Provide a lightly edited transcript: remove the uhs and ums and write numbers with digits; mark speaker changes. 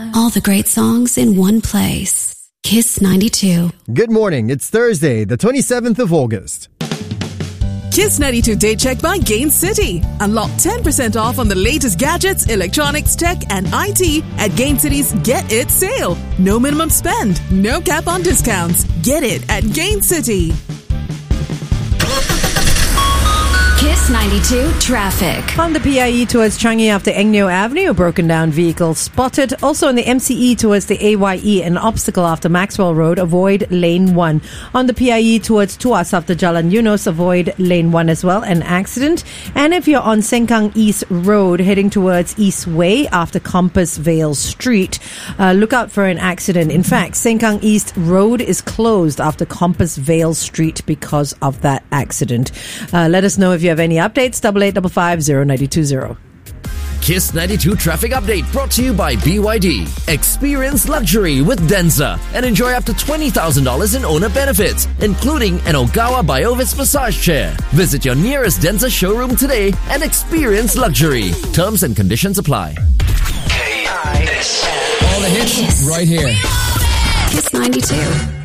Speaker 1: All the great songs in one place. Kiss 92.
Speaker 2: Good morning. It's Thursday, the 27th of August.
Speaker 3: Kiss 92 Day Check by Gain City. Unlock 10% off on the latest gadgets, electronics, tech, and IT at Gain City's Get It sale. No minimum spend, no cap on discounts. Get it at Gain City.
Speaker 1: Kiss 92 traffic.
Speaker 4: On the PIE towards Changi after Engyo Avenue, a broken down vehicle spotted. Also on the MCE towards the AYE, an obstacle after Maxwell Road, avoid lane 1. On the PIE towards Tuas after Jalan Yunos, avoid lane 1 as well, an accident. And if you're on Sengkang East Road heading towards East Way after Compass Vale Street, look out for an accident. In fact, Sengkang East Road is closed after Compass Vale Street because of that accident. Let us know if you have any updates. 8855-0920.
Speaker 5: Kiss 92 Traffic Update brought to you by BYD. Experience luxury with Denza and enjoy up to $20,000 in owner benefits, including an Ogawa Biovis massage chair. Visit your nearest Denza showroom today and experience luxury. Terms and conditions apply.
Speaker 6: KISS.
Speaker 7: All the hits right here.
Speaker 1: Kiss 92.